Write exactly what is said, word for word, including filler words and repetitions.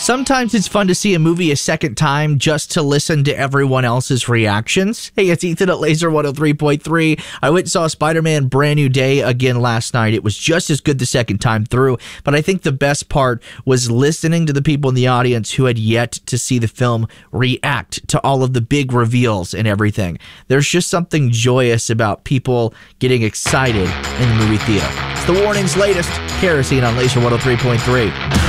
Sometimes it's fun to see a movie a second time just to listen to everyone else's reactions. Hey, it's Ethan at Laser one oh three point three. I went and saw Spider-Man Brand New Day again last night. It was just as good the second time through, but I think the best part was listening to the people in the audience who had yet to see the film react to all of the big reveals and everything. There's just something joyous about people getting excited in the movie theater. It's the Warning's latest Kerosene on Laser one oh three point three.